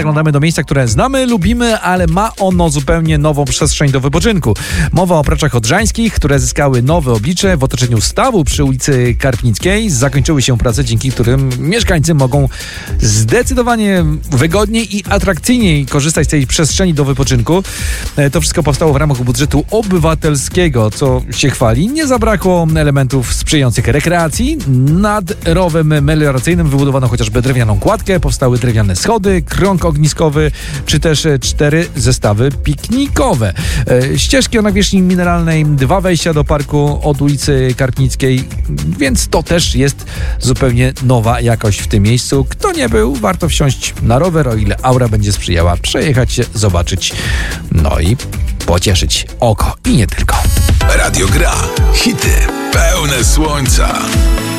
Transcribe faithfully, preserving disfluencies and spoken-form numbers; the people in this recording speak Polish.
zaglądamy do miejsca, które znamy, lubimy, ale ma ono zupełnie nową przestrzeń do wypoczynku. Mowa o Praczach Odrzańskich, które zyskały nowe oblicze w otoczeniu stawu przy ulicy Karpnickiej. Zakończyły się prace, dzięki którym mieszkańcy mogą zdecydowanie wygodniej i atrakcyjniej korzystać z tej przestrzeni do wypoczynku. To wszystko powstało w ramach budżetu obywatelskiego, co się chwali. Nie zabrakło elementów sprzyjających rekreacji. Nad rowem melioracyjnym wybudowano chociażby drewnianą kładkę, powstały drewniane schody, krąg ogniskowy, czy też cztery zestawy piknikowe. Ścieżki o nawierzchni mineralnej, dwa wejścia do parku od ulicy Karpnickiej, więc to też jest zupełnie nowa jakość w tym miejscu. Kto nie był, warto wsiąść na rower, o ile aura będzie sprzyjała, przejechać się, zobaczyć, no i pocieszyć oko i nie tylko. Radio Gra. Hity pełne słońca.